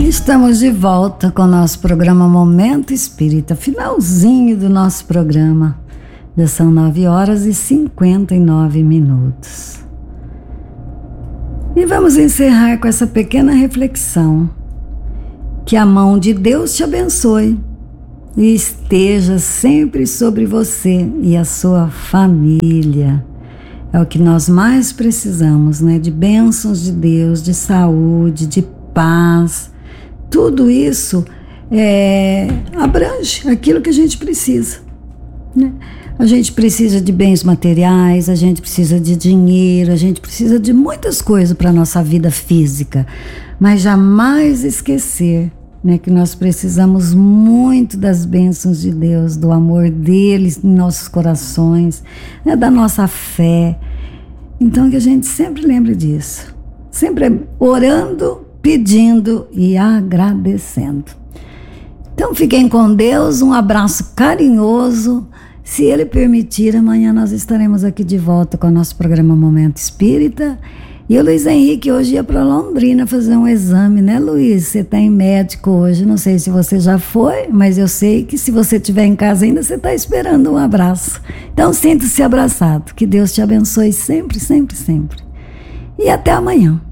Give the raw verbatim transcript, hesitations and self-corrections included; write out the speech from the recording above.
Estamos de volta com o nosso programa Momento Espírita, finalzinho do nosso programa. Já são nove horas e cinquenta e nove minutos. E vamos encerrar com essa pequena reflexão. Que a mão de Deus te abençoe e esteja sempre sobre você e a sua família. É o que nós mais precisamos, né? De bênçãos de Deus, de saúde, de paz. Tudo isso é, abrange aquilo que a gente precisa, né? A gente precisa de bens materiais, a gente precisa de dinheiro, a gente precisa de muitas coisas para a nossa vida física, mas jamais esquecer, né, que nós precisamos muito das bênçãos de Deus, do amor dele em nossos corações, né, da nossa fé. Então que a gente sempre lembre disso, sempre orando, pedindo e agradecendo. Então fiquem com Deus, um abraço carinhoso. Se Ele permitir, amanhã nós estaremos aqui de volta com o nosso programa Momento Espírita. E o Luiz Henrique hoje ia para Londrina fazer um exame, né, Luiz? Você está em médico hoje, não sei se você já foi, mas eu sei que se você estiver em casa ainda, você está esperando um abraço. Então sinta-se abraçado, que Deus te abençoe sempre, sempre, sempre. E até amanhã.